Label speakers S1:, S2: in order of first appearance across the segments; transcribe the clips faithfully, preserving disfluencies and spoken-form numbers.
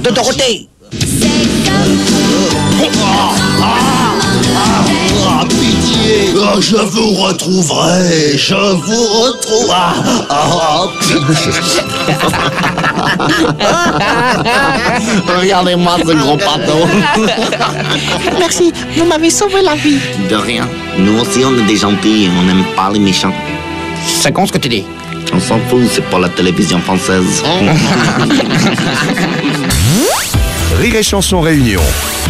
S1: de Dorothée.
S2: Ah, pitié, oh, je vous retrouverai, je vous retrouverai. Ah,
S1: Regardez-moi ce gros pâteau.
S3: Merci, vous m'avez sauvé la vie.
S1: De rien. Nous aussi, on est des gentils et on n'aime pas les méchants.
S3: C'est con ce que tu dis.
S1: On s'en fout, c'est pas la télévision française.
S4: Rire et Chanson Réunion.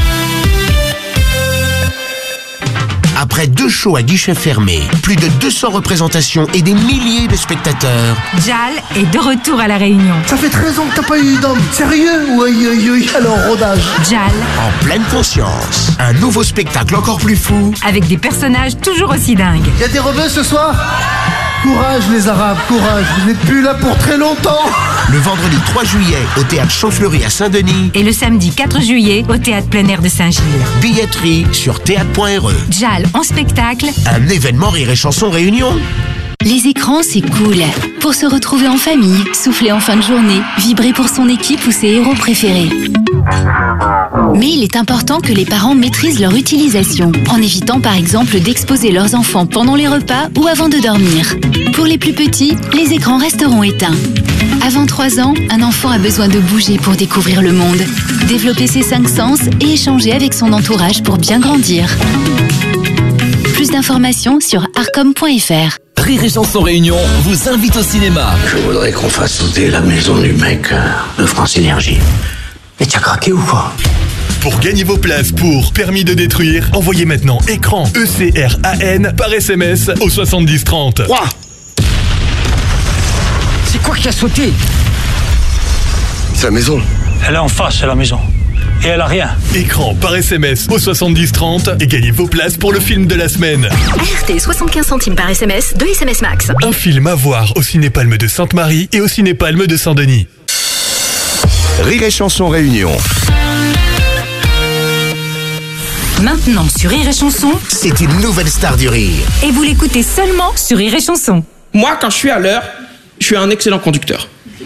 S4: Après deux shows à guichet fermé, plus de deux cents représentations et des milliers de spectateurs,
S5: Jal est de retour à La Réunion.
S6: Ça fait treize ans que t'as pas eu d'homme. Sérieux? Oui, oui, oui. Alors, rodage.
S5: Jal,
S4: en pleine conscience. Un nouveau spectacle encore plus fou.
S5: avec des personnages toujours aussi dingues.
S6: Y'a des rebeux ce soir? Courage les Arabes, courage. Vous n'êtes plus là pour très longtemps.
S4: Le vendredi trois juillet au théâtre Champfleury à Saint-Denis.
S5: Et le samedi quatre juillet au théâtre plein air de Saint-Gilles.
S4: Billetterie sur théâtre point r e.
S5: Jal en spectacle.
S4: Un événement Rire et Chanson Réunion.
S7: Les écrans, c'est cool. Pour se retrouver en famille, souffler en fin de journée, vibrer pour son équipe ou ses héros préférés. Mais il est important que les parents maîtrisent leur utilisation, en évitant par exemple d'exposer leurs enfants pendant les repas ou avant de dormir. Pour les plus petits, les écrans resteront éteints. Avant trois ans, un enfant a besoin de bouger pour découvrir le monde, développer ses cinq sens et échanger avec son entourage pour bien grandir. Plus d'informations sur arcom point f r.
S8: Rire et Chanson Réunion vous invite au cinéma.
S2: je voudrais qu'on fasse sauter la maison du mec euh, de France Énergie. Mais t'as craqué ou quoi?
S9: Pour gagner vos places pour Permis de détruire, envoyez maintenant écran E C R A N par S M S au soixante-dix trente.
S3: Quoi? C'est quoi qui a sauté?
S2: C'est la maison.
S10: Elle est en face, c'est la maison. Et elle a rien.
S9: Écran par S M S au soixante-dix trente et gagnez vos places pour le film de la semaine.
S11: A R T, soixante-quinze centimes par S M S, deux S M S max.
S9: Un film à voir au Cinépalme de Sainte-Marie et au Cinépalme de Saint-Denis.
S4: Rire et Chanson Réunion.
S5: Maintenant sur Rire et Chanson.
S4: C'est une nouvelle star du rire.
S5: Et vous l'écoutez seulement sur Rire et Chanson.
S12: Moi, quand je suis à l'heure, je suis un excellent conducteur.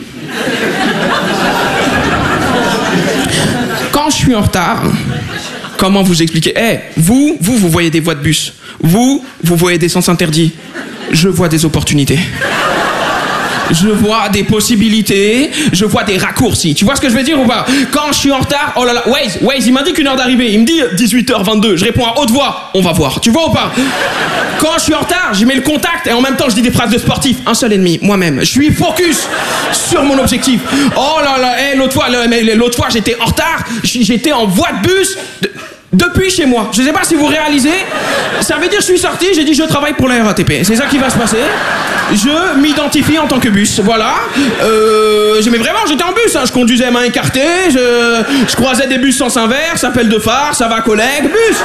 S12: Quand je suis en retard, comment vous expliquer? Eh, hey, vous, vous, vous voyez des voies de bus. Vous, vous voyez des sens interdits. Je vois des opportunités. Je vois des possibilités, je vois des raccourcis. Tu vois ce que je veux dire ou pas? Quand je suis en retard, oh là là, Waze, Waze, il m'indique une heure d'arrivée. Il me dit dix-huit heures vingt-deux. Je réponds à haute voix. On va voir. Tu vois ou pas? Quand je suis en retard, je mets le contact et en même temps, je dis des phrases de sportif. Un seul ennemi, moi-même. Je suis focus sur mon objectif. Oh là là, hey, l'autre fois, l'autre fois, j'étais en retard. J'étais en voie de bus. De... Depuis chez moi. Je sais pas si vous réalisez. Ça veut dire je suis sorti, j'ai dit je travaille pour la R A T P. C'est ça qui va se passer. Je m'identifie en tant que bus. Voilà. Euh, mais vraiment, j'étais en bus. Hein. Je conduisais main écartée. Je, je croisais des bus sens inverse. Appel de phare, ça va collègue. Bus.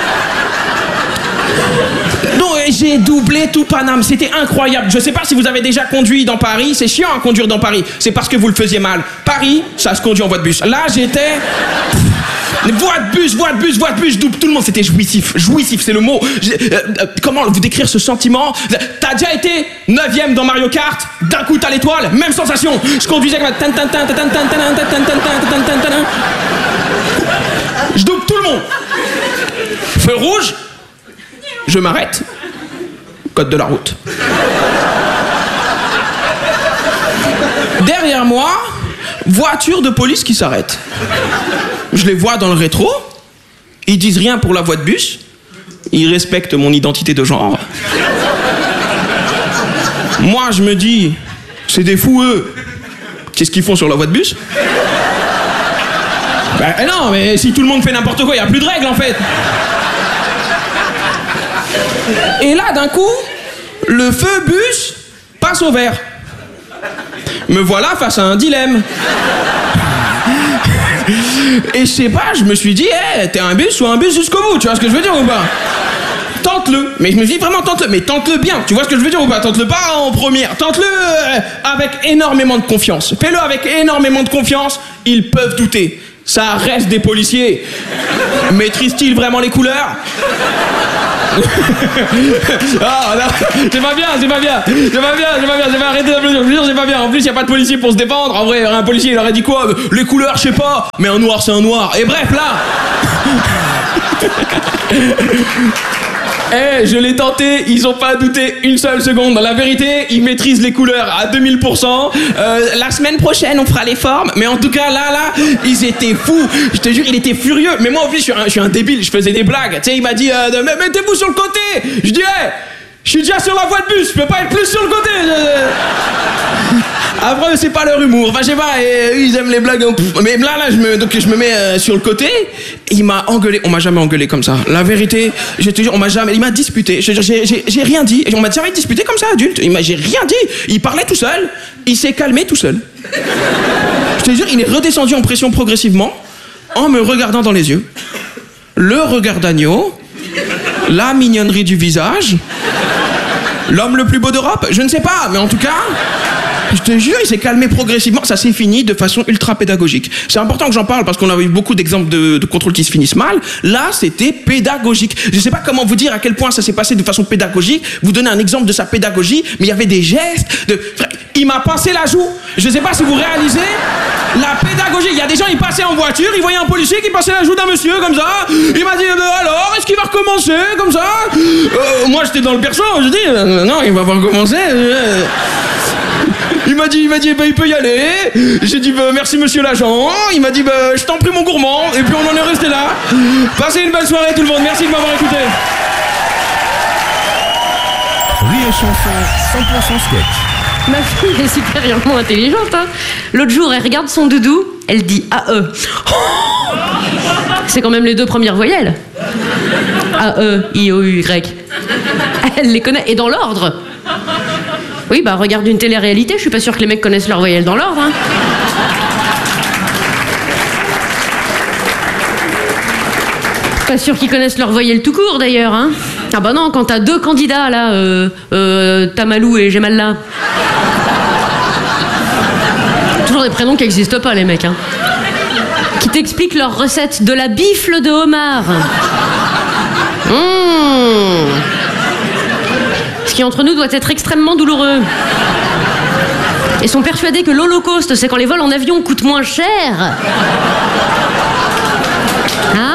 S12: Donc j'ai doublé tout Paname. C'était incroyable. Je sais pas si vous avez déjà conduit dans Paris. C'est chiant à conduire dans Paris. C'est parce que vous le faisiez mal. Paris, ça se conduit en voie de bus. Là, j'étais... Voie de bus, voie de bus, voie de bus, double, tout le monde, c'était jouissif, jouissif, c'est le mot. Euh, euh, comment vous décrire ce sentiment? T'as déjà été neuvième dans Mario Kart, d'un coup t'as l'étoile, même sensation. Je conduisais comme un... Je double tout le monde. Feu rouge, je m'arrête. Code de la route. Derrière moi, voiture de police qui s'arrête. Je les vois dans le rétro, ils disent rien pour la voie de bus, ils respectent mon identité de genre. Moi, je me dis, c'est des fous, eux. Qu'est-ce qu'ils font sur la voie de bus? Ben non, mais si tout le monde fait n'importe quoi, il n'y a plus de règles, en fait. Et là, d'un coup, le feu bus passe au vert. Me voilà face à un dilemme. Et je sais pas, je me suis dit, hey, t'es un bus ou un bus jusqu'au bout, tu vois ce que je veux dire ou pas? Tente-le, mais je me suis dit vraiment tente-le, mais tente-le bien, tu vois ce que je veux dire ou pas? Tente-le pas en première, tente-le euh, avec énormément de confiance. Fais-le avec énormément de confiance, ils peuvent douter. Ça reste des policiers. Maîtrisent-ils vraiment les couleurs? Ah non, c'est pas bien, c'est pas bien, c'est pas bien, c'est pas bien, c'est pas arrêter d'applaudir, je veux dire, c'est pas bien. En plus, y a pas de policier pour se défendre. En vrai, un policier, il aurait dit quoi? Les couleurs, je sais pas, mais un noir, c'est un noir. Et bref, là. Eh, je l'ai tenté, ils ont pas douté une seule seconde. La vérité, ils maîtrisent les couleurs à deux mille pour cent. Euh, la semaine prochaine, on fera les formes. Mais en tout cas, là, là, ils étaient fous. Je te jure, il était furieux. Mais moi, en plus, je suis un, je suis un débile, je faisais des blagues. Tu sais, il m'a dit, euh, de- mettez-vous sur le côté. Je dis, hey, je suis déjà sur la voie de bus, je peux pas être plus sur le côté. Après, c'est pas leur humour. Enfin, je sais pas, et, ils aiment les blagues. Mais là, là, je me, donc, je me mets euh, sur le côté. Il m'a engueulé. On m'a jamais engueulé comme ça. La vérité, je te jure, on m'a jamais. Il m'a disputé. Je te jure, J'ai, j'ai, j'ai rien dit. On m'a jamais disputé comme ça, adulte. Il m'a, j'ai rien dit. Il parlait tout seul. Il s'est calmé tout seul. Je te jure, il est redescendu en pression progressivement en me regardant dans les yeux. Le regard d'agneau. La mignonnerie du visage. L'homme le plus beau d'Europe. Je ne sais pas, mais en tout cas. Je te jure, il s'est calmé progressivement, ça s'est fini de façon ultra pédagogique. C'est important que j'en parle parce qu'on a eu beaucoup d'exemples de, de contrôles qui se finissent mal. Là, c'était pédagogique. Je sais pas comment vous dire à quel point ça s'est passé de façon pédagogique. Vous donnez un exemple de sa pédagogie, mais il y avait des gestes. De... Il m'a passé la joue. Je sais pas si vous réalisez la pédagogie. Il y a des gens, ils passaient en voiture, ils voyaient un policier qui passait la joue d'un monsieur comme ça. Il m'a dit, euh, alors, est-ce qu'il va recommencer comme ça? euh, Moi, j'étais dans le perso, je dis, euh, non, il va pas recommencer. Euh... Il m'a dit, il m'a dit, bah, il peut y aller. J'ai dit, bah, merci monsieur l'agent. Il m'a dit, bah, je t'en prie mon gourmand. Et puis on en est resté là. Passez une belle soirée tout le monde. Merci de m'avoir écouté.
S4: Rire et chanson, cent pour cent sketch.
S13: Ma fille est supérieurement intelligente. Hein. L'autre jour, elle regarde son doudou. Elle dit A E. C'est quand même les deux premières voyelles. A E, I O U Y. Elle les connaît. Et dans l'ordre. Oui, bah regarde une télé-réalité, je suis pas sûre que les mecs connaissent leurs voyelles dans l'ordre. Hein. Pas sûr qu'ils connaissent leurs voyelles tout court d'ailleurs. Hein. Ah bah non, quand t'as deux candidats là, euh, euh, Tamalou et Gemallah. Toujours des prénoms qui n'existent pas les mecs. Hein. Qui t'expliquent leur recette de la bifle de homard. Mmh. Ce qui entre nous doit être extrêmement douloureux. Et sont persuadés que l'Holocauste, c'est quand les vols en avion coûtent moins cher. Hein?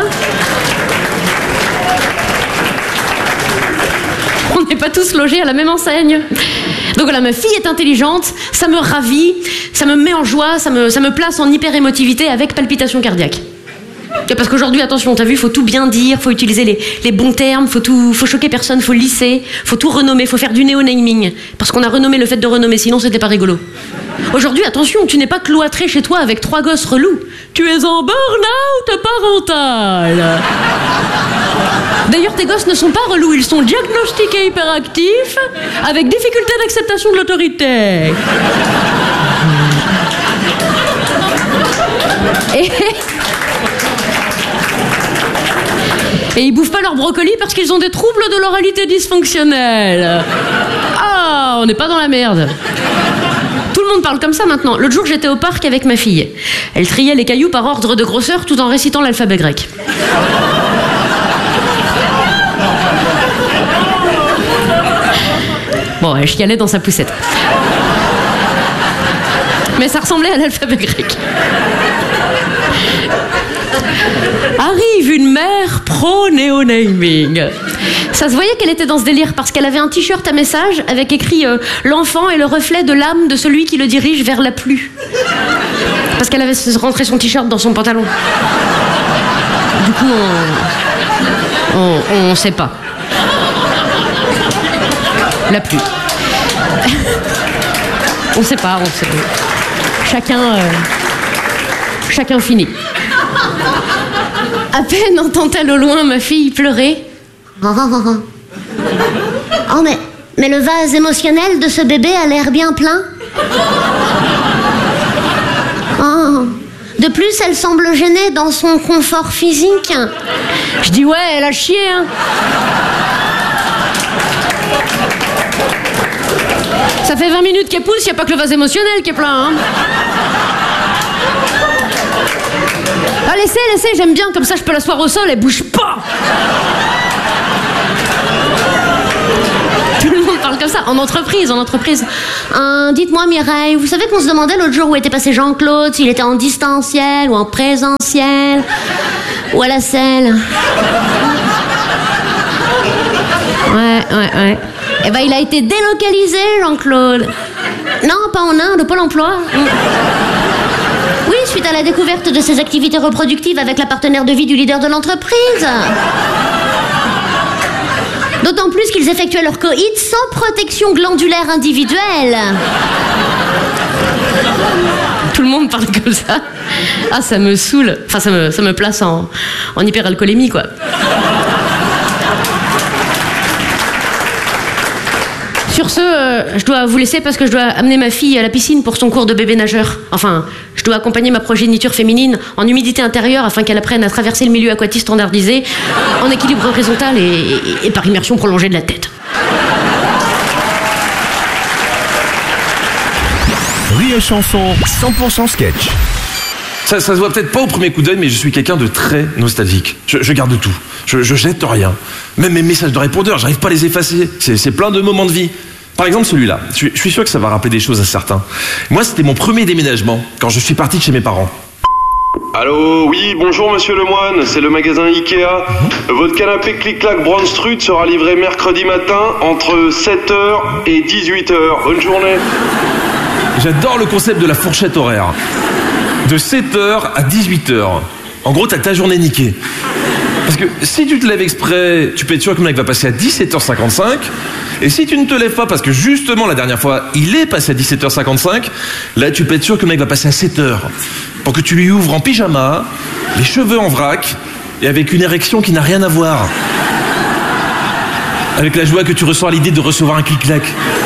S13: On n'est pas tous logés à la même enseigne. Donc voilà, ma fille est intelligente, ça me ravit, ça me met en joie, ça me, ça me place en hyper-émotivité avec palpitation cardiaque. Parce qu'aujourd'hui, attention, t'as vu, faut tout bien dire, faut utiliser les, les bons termes, faut tout, faut choquer personne, faut lisser, faut tout renommer, faut faire du néo-naming. Parce qu'on a renommé le fait de renommer, sinon c'était pas rigolo. Aujourd'hui, attention, tu n'es pas cloîtré chez toi avec trois gosses relous. Tu es en burn-out parental. D'ailleurs, tes gosses ne sont pas relous, ils sont diagnostiqués hyperactifs, avec difficulté d'acceptation de l'autorité. Et... Et ils bouffent pas leur brocoli parce qu'ils ont des troubles de l'oralité dysfonctionnelle. Ah, on n'est pas dans la merde. Tout le monde parle comme ça maintenant. L'autre jour, j'étais au parc avec ma fille. Elle triait les cailloux par ordre de grosseur tout en récitant l'alphabet grec. Bon, elle chialait dans sa poussette. Mais ça ressemblait à l'alphabet grec. Arrive une mère pro-néo-naming. Ça se voyait qu'elle était dans ce délire parce qu'elle avait un t-shirt à message avec écrit euh, « L'enfant est le reflet de l'âme de celui qui le dirige vers la pluie ». Parce qu'elle avait rentré son t-shirt dans son pantalon. Du coup, on... On, on sait pas. La pluie. On sait pas, on sait pas. Chacun... Euh... Chacun finit. À peine entend-elle au loin ma fille pleurer.
S14: Oh, oh, oh, oh. Oh, mais, mais le vase émotionnel de ce bébé a l'air bien plein. Oh. De plus, elle semble gênée dans son confort physique.
S13: Je dis ouais, elle a chié, hein. Ça fait vingt minutes qu'elle pousse, y a pas que le vase émotionnel qui est plein, hein. laissez, laissez, j'aime bien, comme ça je peux l'asseoir au sol, elle bouge pas. Tout le monde parle comme ça, en entreprise, en entreprise.
S14: Euh, dites-moi Mireille, vous savez qu'on se demandait l'autre jour où était passé Jean-Claude, s'il était en distanciel ou en présentiel ou à la selle. Ouais, ouais, ouais. Eh ben il a été délocalisé, Jean-Claude. Non, pas en Inde, au Pôle emploi. Oui, suite à la découverte de ses activités reproductives avec la partenaire de vie du leader de l'entreprise. D'autant plus qu'ils effectuaient leur coït sans protection glandulaire individuelle.
S13: Tout le monde parle comme ça. Ah, ça me saoule. Enfin, ça me, ça me place en, en hyperalcoolémie, quoi. Sur ce, euh, je dois vous laisser parce que je dois amener ma fille à la piscine pour son cours de bébé nageur. Enfin, je dois accompagner ma progéniture féminine en humidité intérieure afin qu'elle apprenne à traverser le milieu aquatique standardisé en équilibre horizontal et, et, et par immersion prolongée de la tête.
S15: Rire et chanson, cent pour cent sketch.
S16: Ça, ça se voit peut-être pas au premier coup d'œil, mais je suis quelqu'un de très nostalgique. Je, je garde tout. Je, je jette rien. Même mes messages de répondeur, j'arrive pas à les effacer. C'est, c'est plein de moments de vie. Par exemple, celui-là. Je, je suis sûr que ça va rappeler des choses à certains. Moi, c'était mon premier déménagement, quand je suis parti de chez mes parents.
S17: Allô, oui, bonjour monsieur Lemoine, c'est le magasin Ikea. Votre canapé Clic-Clac Brandstrut sera livré mercredi matin entre sept heures et dix-huit heures. Bonne journée.
S16: J'adore le concept de la fourchette horaire. De sept heures à dix-huit heures. En gros, t'as ta journée niquée. Parce que si tu te lèves exprès, tu peux être sûr que le mec va passer à dix-sept heures cinquante-cinq. Et si tu ne te lèves pas, parce que justement la dernière fois, il est passé à dix-sept heures cinquante-cinq, là tu peux être sûr que le mec va passer à sept heures. Pour que tu lui ouvres en pyjama, les cheveux en vrac, et avec une érection qui n'a rien à voir. Avec la joie que tu ressens à l'idée de recevoir un clic-clac.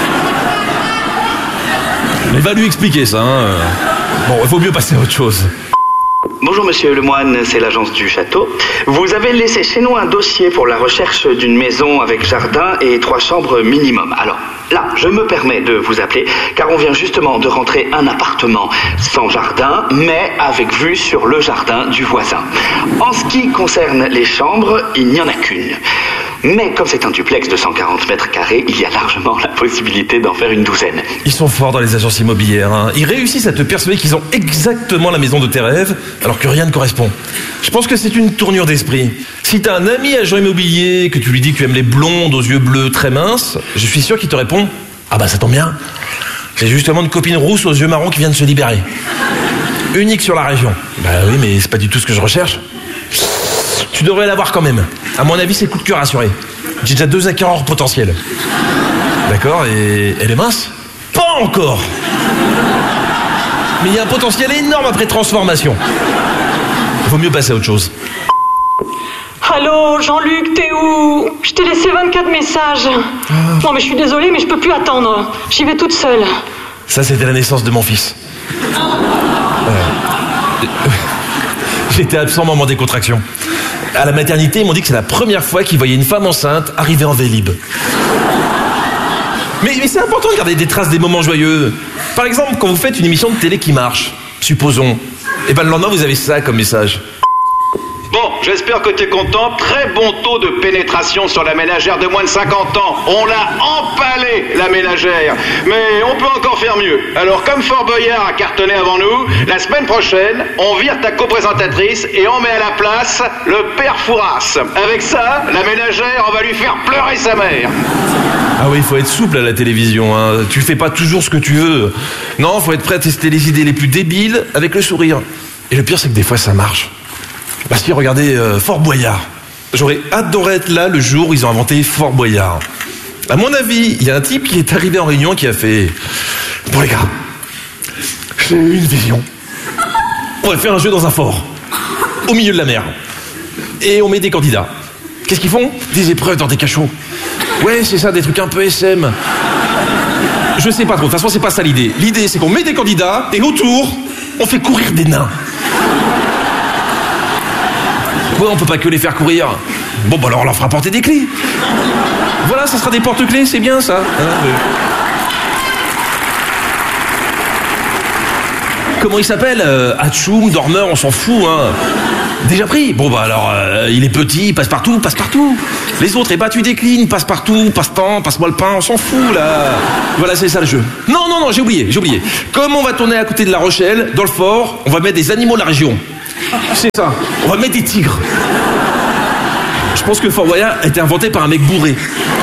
S16: Mais va lui expliquer ça, hein. Bon, il vaut mieux passer à autre chose.
S18: Bonjour Monsieur Lemoine, c'est l'agence du château. Vous avez laissé chez nous un dossier pour la recherche d'une maison avec jardin et trois chambres minimum. Alors là, je me permets de vous appeler car on vient justement de rentrer un appartement sans jardin mais avec vue sur le jardin du voisin. En ce qui concerne les chambres, il n'y en a qu'une. Mais comme c'est un duplex de cent quarante mètres carrés, il y a largement la possibilité d'en faire une douzaine.
S16: Ils sont forts dans les agences immobilières, hein. Ils réussissent à te persuader qu'ils ont exactement la maison de tes rêves, alors que rien ne correspond. Je pense que c'est une tournure d'esprit. Si t'as un ami agent immobilier, que tu lui dis que tu aimes les blondes aux yeux bleus très minces, je suis sûr qu'il te répond « Ah bah ça tombe bien, j'ai justement une copine rousse aux yeux marrons qui vient de se libérer. Unique sur la région. » Bah oui, mais c'est pas du tout ce que je recherche. Tu devrais l'avoir quand même. À mon avis, c'est coup de cœur assuré. J'ai déjà deux acquéreurs potentiels. D'accord, et elle est mince ? Pas encore. Mais il y a un potentiel énorme après transformation. Vaut mieux passer à autre chose.
S19: Allô, Jean-Luc, t'es où? Je t'ai laissé vingt-quatre messages. Ah. Non, mais je suis désolée, mais je peux plus attendre. J'y vais toute seule.
S16: Ça, c'était la naissance de mon fils. Euh, J'étais absent au moment des contractions. À la maternité, ils m'ont dit que c'est la première fois qu'ils voyaient une femme enceinte arriver en Vélib. Mais, mais c'est important de garder des traces des moments joyeux. Par exemple, quand vous faites une émission de télé qui marche, supposons, et ben le lendemain, vous avez ça comme message.
S20: Bon, j'espère que t'es content. Très bon taux de pénétration sur la ménagère de moins de cinquante ans. On l'a empalé, la ménagère. Mais on peut encore faire mieux. Alors, comme Fort Boyard a cartonné avant nous, la semaine prochaine, on vire ta coprésentatrice et on met à la place le père Fouras. Avec ça, la ménagère, on va lui faire pleurer sa mère.
S16: Ah oui, il faut être souple à la télévision, hein. Tu fais pas toujours ce que tu veux. Non, faut être prêt à tester les idées les plus débiles avec le sourire. Et le pire, c'est que des fois, ça marche. Bah si, regardez, euh, Fort Boyard. J'aurais adoré être là le jour où ils ont inventé Fort Boyard. À mon avis, il y a un type qui est arrivé en réunion qui a fait... Bon les gars, j'ai eu une vision. On va faire un jeu dans un fort, au milieu de la mer. Et on met des candidats. Qu'est-ce qu'ils font? Des épreuves dans des cachots. Ouais, c'est ça, des trucs un peu S M. Je sais pas trop, de toute façon, c'est pas ça l'idée. L'idée, c'est qu'on met des candidats, et autour, on fait courir des nains. Ouais, on peut pas que les faire courir. Bon, bah alors on leur fera porter des clés. Voilà, ça sera des porte-clés, c'est bien ça. Hein, euh... Comment il s'appelle euh, Hatchoum, dormeur, on s'en fout, hein. Déjà pris? Bon bah alors, euh, il est petit, passe partout, passe partout. Les autres, eh bah tu déclines, passe partout, passe-temps, passe-moi le pain, on s'en fout là. Voilà, c'est ça le jeu. Non, non, non, j'ai oublié, j'ai oublié. Comme on va tourner à côté de La Rochelle, dans le fort, on va mettre des animaux de la région. C'est ça, on va mettre des tigres. Je pense que Fort Boyard a été inventé par un mec bourré.